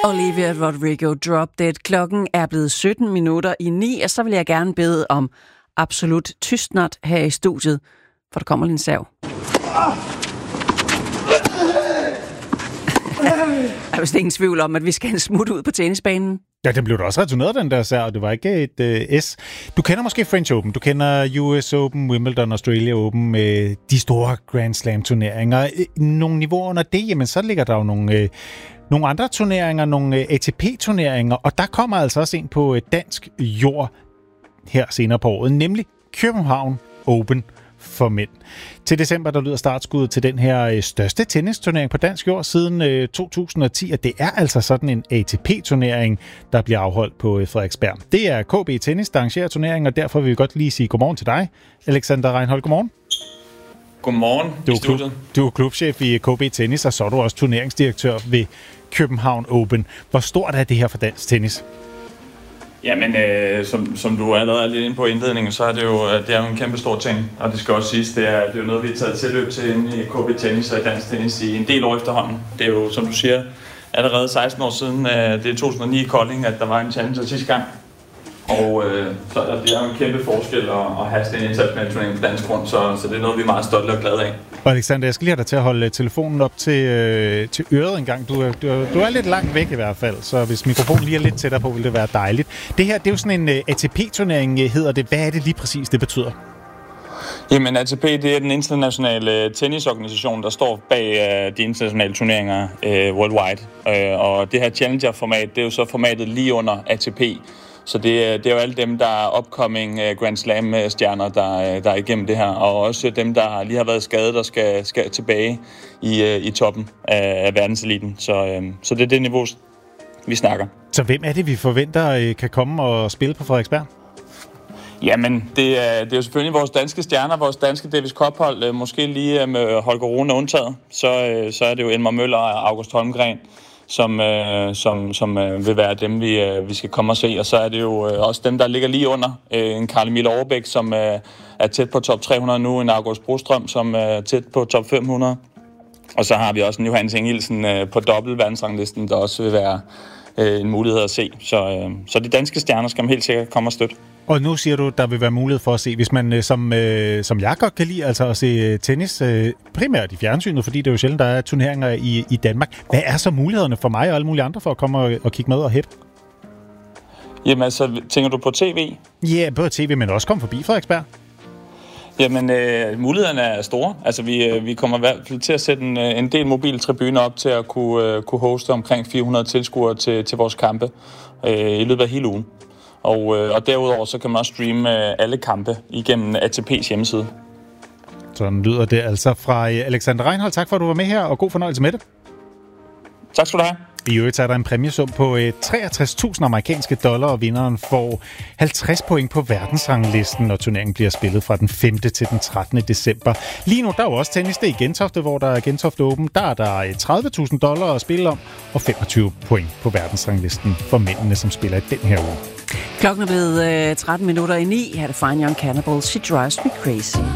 Olivia Rodrigo, Drop Dead. Klokken er blevet 7:17, og så vil jeg gerne bede om absolut tystnat her i studiet, for der kommer lige en sav. Der er vist ingen tvivl om, at vi skal smutte ud på tennisbanen. Ja, den blev da også returneret, den der sær, og det var ikke et S. Du kender måske French Open, du kender US Open, Wimbledon, Australia Open, med de store Grand Slam-turneringer. Nogle niveauer under det, jamen så ligger der jo nogle andre turneringer, nogle ATP-turneringer, og der kommer altså også en på dansk jord her senere på året, nemlig København Open for mænd. Til december, der lyder startskuddet til den her største tennisturnering på dansk jord siden 2010, og det er altså sådan en ATP-turnering, der bliver afholdt på Frederiksberg. Det er KB Tennis, der arrangerer turneringen, og derfor vil vi godt lige sige godmorgen til dig, Alexander Reinhold. Godmorgen. Godmorgen i studiet. Du er klubchef i KB Tennis, og så er du også turneringsdirektør ved København Open. Hvor stort er det her for dansk tennis? Jamen, som du allerede er lidt inde på indledningen, så er det jo en kæmpe stor ting. Og det skal også siges, det er jo noget, vi har taget tilløb til inde i KB Tennis og i dansk tennis i en del år efterhånden. Det er jo, som du siger, allerede 16 år siden, det er 2009 i Kolding, at der var en challenger sidste gang. Og så det er jo en kæmpe forskel at have sådan en international turnering på dansk grund, så det er noget, vi er meget stolte og glade af. Og Alexander, jeg skal lige have dig til at holde telefonen op til øret en gang. Du er lidt langt væk i hvert fald, så hvis mikrofonen lige er lidt tættere på, vil det være dejligt. Det her, det er jo sådan en ATP-turnering, hedder det. Hvad er det lige præcis, det betyder? Jamen, ATP, det er den internationale tennisorganisation, der står bag de internationale turneringer worldwide. Og det her Challenger-format, det er jo så formatet lige under ATP. Så det er jo alle dem, der er upcoming Grand Slam-stjerner, der er igennem det her. Og også dem, der lige har været skadet og skal tilbage i toppen af verdenseliten. Så det er det niveau, vi snakker. Så hvem er det, vi forventer kan komme og spille på Frederiksberg? Jamen, det er jo selvfølgelig vores danske stjerner, vores danske Davis Cup-hold. Måske lige med Holger Rune undtaget. Så er det jo Elmar Møller og August Holmgren, som vil være dem, vi skal komme og se. Og så er det jo også dem, der ligger lige under. En Karl Emil Overbæk, som er tæt på top 300 nu. En August Brostrøm, som er tæt på top 500. Og så har vi også en Johannes Engelsen på dobbelt verdensranglisten, der også vil være en mulighed at se. Så de danske stjerner skal man helt sikkert komme og støtte. Og nu siger du, der vil være mulighed for at se, hvis man som jeg godt kan lide, altså at se tennis primært i fjernsynet, fordi det er jo sjældent, der er turneringer i Danmark. Hvad er så mulighederne for mig og alle mulige andre for at komme og kigge med og hæppe? Jamen altså, tænker du på tv? Ja, både tv, men også komme forbi Frederiksberg. Jamen, mulighederne er store. Altså, vi kommer i hvert fald til at sætte en del mobile tribuner op til at kunne hoste omkring 400 tilskuere til vores kampe i løbet af hele ugen. Og derudover så kan man også streame alle kampe igennem ATP's hjemmeside. Sådan lyder det altså fra Alexander Reinhold. Tak for, at du var med her, og god fornøjelse med det. Tak skal du have. I øvrigt er der en præmiesum på 63.000 amerikanske dollar, og vinderen får 50 point på verdensranglisten, når turneringen bliver spillet fra den 5. til den 13. december. Lige nu der er jo også tennis, det i Gentofte, hvor der er Gentofte Open. Der er der 30.000 dollar at spille om, og 25 point på verdensranglisten for mændene, som spiller i den her uge. Klokken er blevet 13:13. Her er det Fine Young Cannibals. She Drives Me Crazy.